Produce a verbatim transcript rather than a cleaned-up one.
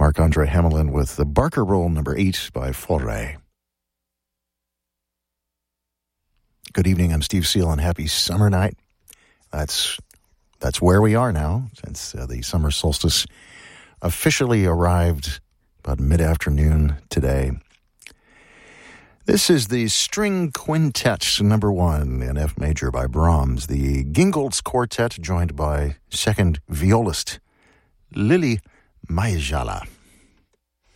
Marc-Andre Hamelin with the Barker Roll number eight by Fauré. Good evening, I'm Steve Seal, and happy summer night. That's that's where we are now, since uh, the summer solstice officially arrived about mid-afternoon today. This is the String Quintet number one in F major by Brahms, the Gingolds Quartet, joined by second violist Lili Mayajala.